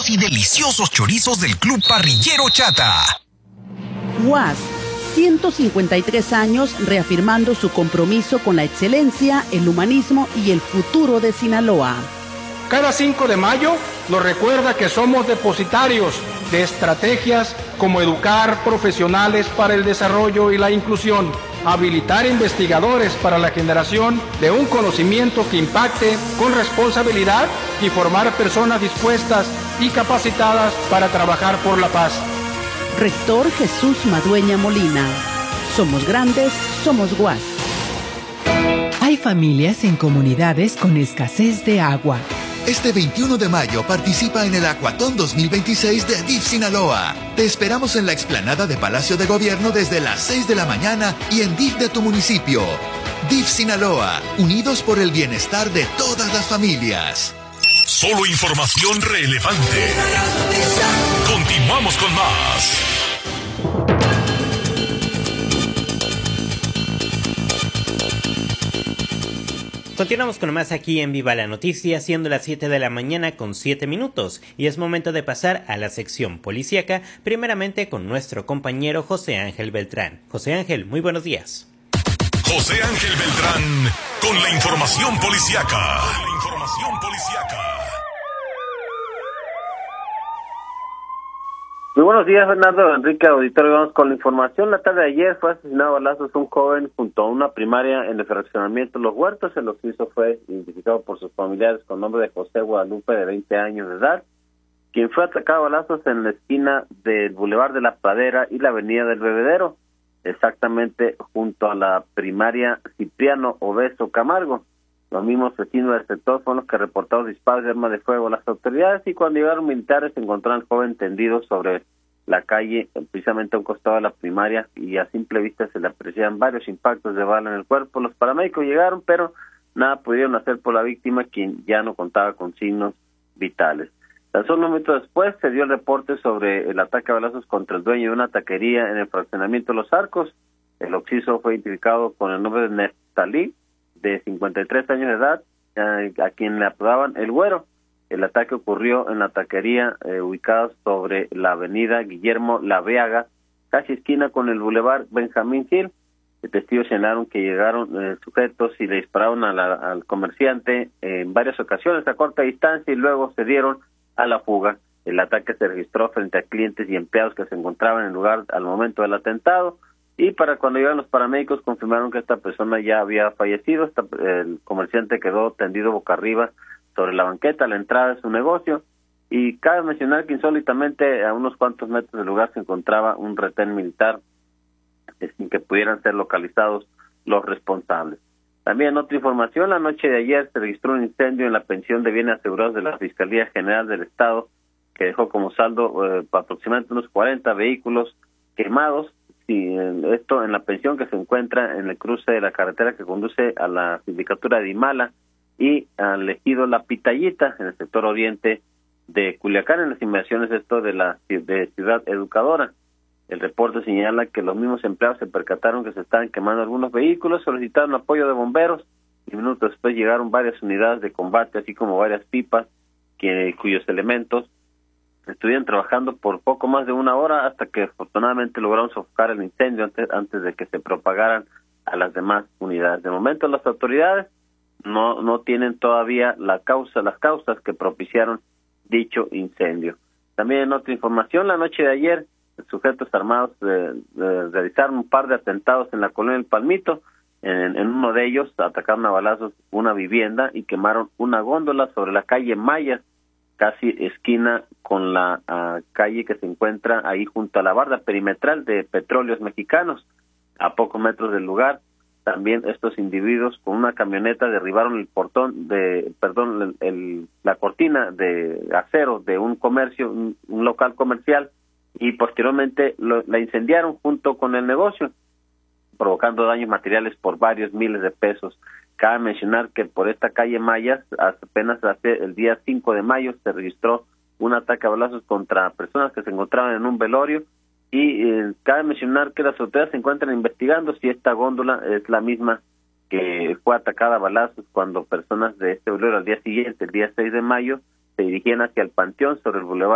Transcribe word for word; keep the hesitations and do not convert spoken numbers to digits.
y deliciosos chorizos del Club Parrillero Chata. U A S, ciento cincuenta y tres años reafirmando su compromiso con la excelencia, el humanismo y el futuro de Sinaloa. Cada cinco de mayo nos recuerda que somos depositarios de estrategias como educar profesionales para el desarrollo y la inclusión, habilitar investigadores para la generación de un conocimiento que impacte con responsabilidad y formar personas dispuestas y capacitadas para trabajar por la paz. Rector Jesús Madueña Molina. Somos grandes, somos U A S. Hay familias en comunidades con escasez de agua. Este veintiuno de mayo participa en el Acuatón dos mil veintiséis de D I F Sinaloa. Te esperamos en la explanada de Palacio de Gobierno desde las seis de la mañana y en D I F de tu municipio. D I F Sinaloa, unidos por el bienestar de todas las familias. Solo información relevante. Continuamos con más. Continuamos con más aquí en Viva la Noticia, siendo las siete de la mañana con siete minutos, y es momento de pasar a la sección policíaca, primeramente con nuestro compañero José Ángel Beltrán. José Ángel, muy buenos días. José Ángel Beltrán, con la información policíaca. Con la información policíaca. Muy buenos días, Fernando, Enrique, auditorio. Vamos con la información. La tarde de ayer fue asesinado a balazos un joven junto a una primaria en el fraccionamiento Los Huertos. El occiso fue identificado por sus familiares con nombre de José Guadalupe, de veinte años de edad, quien fue atacado a balazos en la esquina del Boulevard de la Pradera y la Avenida del Bebedero, exactamente junto a la primaria Cipriano Obeso Camargo. Los mismos vecinos del sector fueron los que reportaron disparos de arma de fuego a las autoridades, y cuando llegaron militares se encontraron al joven tendido sobre la calle, precisamente a un costado de la primaria, y a simple vista se le apreciaban varios impactos de bala en el cuerpo. Los paramédicos llegaron, pero nada pudieron hacer por la víctima, quien ya no contaba con signos vitales. Tan solo un momento después se dio el reporte sobre el ataque a balazos contra el dueño de una taquería en el fraccionamiento Los Arcos. El occiso fue identificado con el nombre de Neftalí, de cincuenta y tres años de edad, eh, a quien le apodaban El Güero. El ataque ocurrió en la taquería eh, ubicada sobre la avenida Guillermo Laveaga, casi esquina con el Boulevard Benjamín Gil. El testigo señalaron que llegaron eh, sujetos y le dispararon a la, al comerciante eh, en varias ocasiones a corta distancia, y luego se dieron a la fuga. El ataque se registró frente a clientes y empleados que se encontraban en el lugar al momento del atentado, y para cuando llegaron los paramédicos confirmaron que esta persona ya había fallecido. Esta, el comerciante quedó tendido boca arriba sobre la banqueta a la entrada de su negocio, y cabe mencionar que insólitamente a unos cuantos metros del lugar se encontraba un retén militar eh, sin que pudieran ser localizados los responsables. También otra información: la noche de ayer se registró un incendio en la pensión de bienes asegurados de la Fiscalía General del Estado, que dejó como saldo eh, aproximadamente unos cuarenta vehículos quemados. Y esto en la pensión que se encuentra en el cruce de la carretera que conduce a la sindicatura de Imala y al ejido La Pitayita, en el sector oriente de Culiacán, en las inmediaciones esto de la de Ciudad Educadora. El reporte señala que los mismos empleados se percataron que se estaban quemando algunos vehículos, solicitaron apoyo de bomberos, y minutos después llegaron varias unidades de combate, así como varias pipas, que cuyos elementos estuvieron trabajando por poco más de una hora hasta que afortunadamente lograron sofocar el incendio antes, antes de que se propagaran a las demás unidades. De momento las autoridades no no tienen todavía la causa, las causas que propiciaron dicho incendio. También en otra información, la noche de ayer, sujetos armados eh, eh, realizaron un par de atentados en la colonia del Palmito. En, en uno de ellos atacaron a balazos una vivienda y quemaron una góndola sobre la calle Mayas, casi esquina con la uh, calle que se encuentra ahí junto a la barda perimetral de Petróleos Mexicanos, a pocos metros del lugar. También estos individuos con una camioneta derribaron el portón de, perdón, el, el, la cortina de acero de un comercio, un, un local comercial, y posteriormente lo, la incendiaron junto con el negocio, provocando daños materiales por varios miles de pesos. Cabe mencionar que por esta calle Mayas, apenas hace el día cinco de mayo, se registró un ataque a balazos contra personas que se encontraban en un velorio, y eh, cabe mencionar que las autoridades se encuentran investigando si esta góndola es la misma que fue atacada a balazos cuando personas de este velorio al día siguiente, el día seis de mayo, se dirigían hacia el Panteón sobre el Boulevard